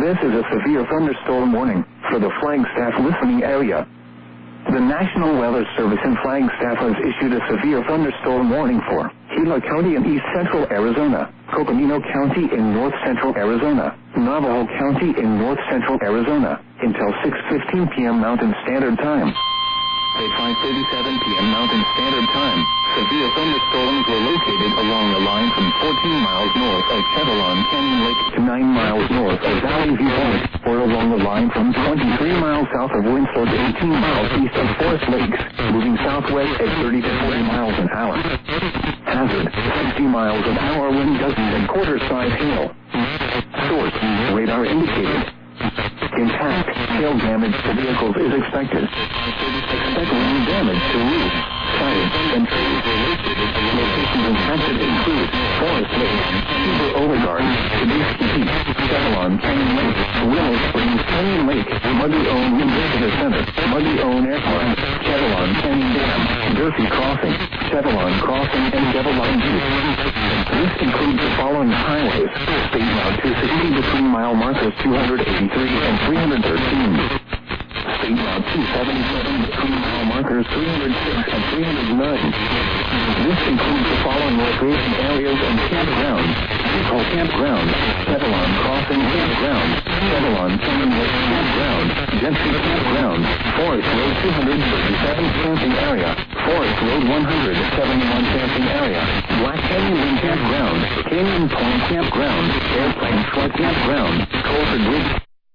This is a severe thunderstorm warning for the Flagstaff listening area. The National Weather Service in Flagstaff has issued a severe thunderstorm warning for Gila County in east central Arizona, Coconino County in north central Arizona, Navajo County in north central Arizona, until 6:15 p.m. Mountain Standard Time. At 5:37 p.m. Mountain Standard Time, severe thunderstorms were located along the line from 14 miles north of Chevelon Canyon Lake to 9 miles north of Valley View Point, or along the line from 23 miles south of Winslow to 18 miles east of Forest Lakes, moving southwest at 30 to 40 miles an hour. Hazard, 60 miles an hour wind gusts and quarter-size hail. Source, radar indicated. Impact, hail damage to vehicles is expected. Expect wind damage to roofs, siding, and trees. Locations impacted include Forest Lake, Heber Overgard, Tedeschi Peak, Chevelon Canyon Lake, Willow Springs Canyon Lake, Muddy Own Wind Visitor Center, Muddy Own Airport, Chevelon Canyon Dam, Durfee Crossing, Chevelon Crossing, and Chevelon Butte. This includes the following highways: State Route 260 between mile markers 283 and 313. State Route 277 between mile markers 306 and 309. This includes the following recreation areas and campgrounds: Depot Campground, Chevelon Crossing Campground, Chevelon Canyon Lake Campground, Gentry Campground, Forest Road 237 Camping Area, Forest Road 171 Camping Area, Black Canyon Campground, Canyon Point Campground, Airplane Flight Campground, Colford Ridge